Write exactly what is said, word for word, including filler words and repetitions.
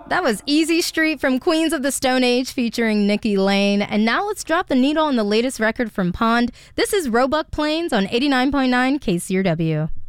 That was Easy Street from Queens of the Stone Age featuring Nikki Lane. And now let's drop the needle on the latest record from Pond. This is Roebuck Plains on eighty-nine point nine K C R W.